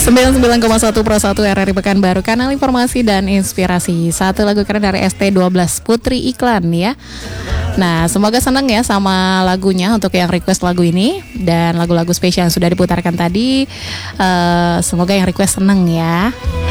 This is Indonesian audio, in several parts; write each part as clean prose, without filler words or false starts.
99,1 Pro 1 RRI Pekanbaru, kanal informasi dan inspirasi. Satu lagu keren dari ST12 Putri Iklan ya. Nah, semoga senang ya sama lagunya untuk yang request lagu ini. Dan lagu-lagu spesial yang sudah diputarkan tadi, semoga yang request senang ya.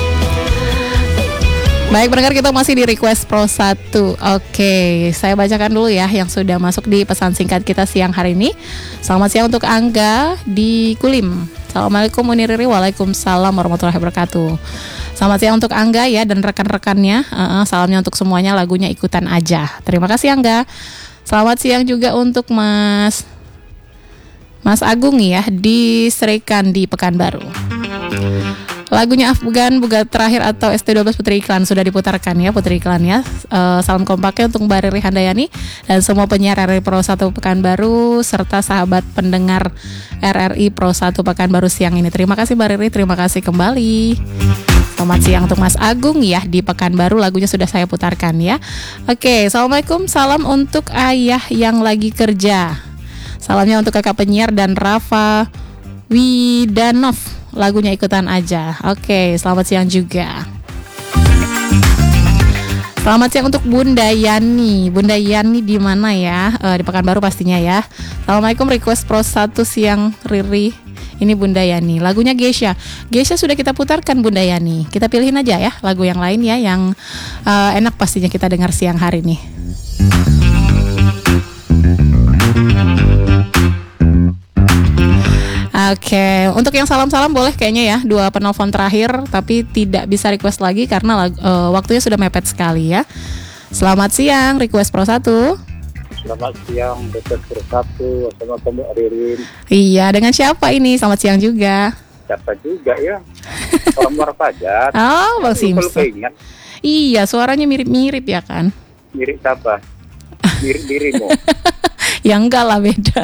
Baik pendengar, kita masih di request Pro 1. Oke, saya bacakan dulu ya yang sudah masuk di pesan singkat kita siang hari ini. Selamat siang untuk Angga di Kulim. Assalamualaikum Uniriri, waalaikumsalam warahmatullahi wabarakatuh. Selamat siang untuk Angga ya dan rekan-rekannya. Salamnya untuk semuanya, lagunya ikutan aja. Terima kasih Angga. Selamat siang juga untuk Mas Agung ya di Serikan di Pekanbaru. Lagunya Afgan Buga Terakhir atau ST12 Putri Iklan sudah diputarkan ya, Putri Iklan ya. Salam kompaknya untuk Mbak Riri Handayani dan semua penyiar RRI Pro 1 Pekanbaru serta sahabat pendengar RRI Pro 1 Pekanbaru siang ini. Terima kasih Mbak Riri, terima kasih kembali. Selamat siang untuk Mas Agung ya di Pekanbaru, lagunya sudah saya putarkan ya. Oke, Assalamualaikum, salam untuk ayah yang lagi kerja. Salamnya untuk kakak penyiar dan Rafa Widanov, lagunya ikutan aja. Oke, selamat siang juga. Selamat siang untuk Bunda Yani. Bunda Yani di mana ya? Di Pekanbaru pastinya ya. Assalamualaikum, request Pro 1 siang Riri. Ini Bunda Yani. Lagunya Geisha. Geisha sudah kita putarkan Bunda Yani. Kita pilihin aja ya lagu yang lain ya yang enak pastinya kita dengar siang hari ini. Oke, untuk yang salam-salam boleh kayaknya ya, 2 penelpon terakhir, tapi tidak bisa request lagi karena waktunya sudah mepet sekali ya. Selamat siang, request Pro 1. Selamat siang, request Pro 1. Assalamualaikum Mbak Ririn. Iya, dengan siapa ini? Selamat siang juga. Siapa juga ya? Orang luar Pajat. Oh, Bang Simpson. Iya, suaranya mirip-mirip ya kan? Mirip siapa? Mirip dirimu. Ya enggak lah, beda.